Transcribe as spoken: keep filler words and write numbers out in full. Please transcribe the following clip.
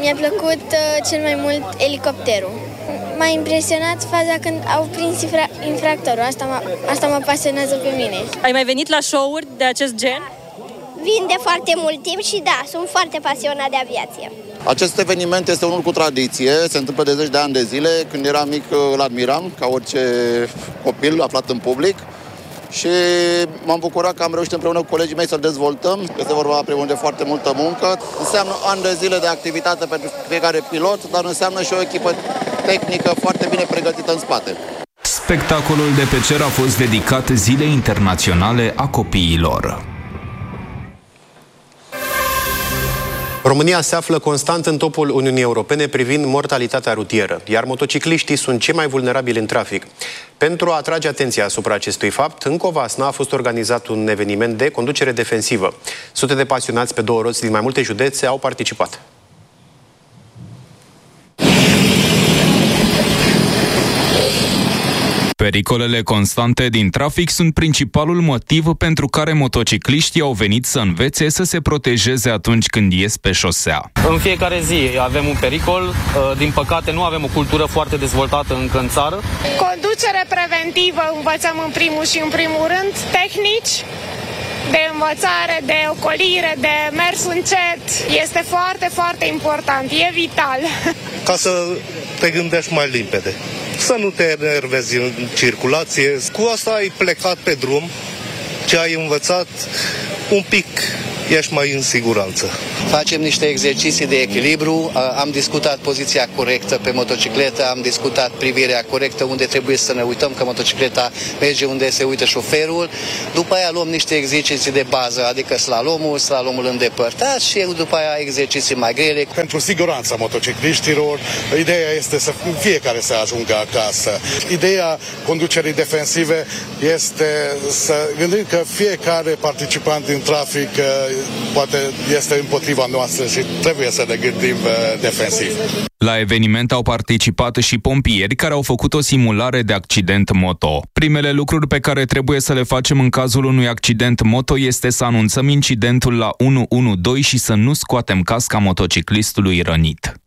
Mi-a plăcut uh, cel mai mult elicopterul. M-a impresionat faza când au prins infra- infractorul. Asta mă, asta mă pasionează pe mine. Ai mai venit la show-uri de acest gen? Vin de foarte mult timp și da, sunt foarte pasionat de aviație. Acest eveniment este unul cu tradiție, se întâmplă de zeci de ani de zile. Când eram mic îl admiram, ca orice copil aflat în public. Și m-am bucurat că am reușit împreună cu colegii mei să-l dezvoltăm. Este vorba, primul rând, de foarte multă muncă. Înseamnă ani de zile de activitate pentru fiecare pilot, dar înseamnă și o echipă tehnică foarte bine pregătită în spate. Spectacolul de pe cer a fost dedicat Zilei Internaționale a Copiilor. România se află constant în topul Uniunii Europene privind mortalitatea rutieră, iar motocicliștii sunt cei mai vulnerabili în trafic. Pentru a atrage atenția asupra acestui fapt, în Covasna a fost organizat un eveniment de conducere defensivă. Sute de pasionați pe două roți din mai multe județe au participat. Pericolele constante din trafic sunt principalul motiv pentru care motocicliștii au venit să învețe să se protejeze atunci când ies pe șosea. În fiecare zi avem un pericol, din păcate nu avem o cultură foarte dezvoltată încă în țară. Conducere preventivă învățăm în primul și în primul rând, tehnici de învățare, de ocolire, de mers încet. Este foarte, foarte important, e vital. Ca să te gândești mai limpede. Să nu te enervezi în circulație. Cu asta ai plecat pe drum, ce ai învățat, un pic ești mai în siguranță. Facem niște exerciții de echilibru, am discutat poziția corectă pe motocicletă, am discutat privirea corectă unde trebuie să ne uităm că motocicleta merge unde se uită șoferul. După aia luăm niște exerciții de bază, adică slalomul, slalomul îndepărtat și după aia exerciții mai grele. Pentru siguranța motocicliștilor, ideea este să fiecare să ajungă acasă. Ideea conducerii defensive este să gândim că fiecare participant din trafic poate este împotriva noastră și trebuie să ne gândim defensiv. La eveniment au participat și pompieri care au făcut o simulare de accident moto. Primele lucruri pe care trebuie să le facem în cazul unui accident moto este să anunțăm incidentul la unu unu doi și să nu scoatem casca motociclistului rănit.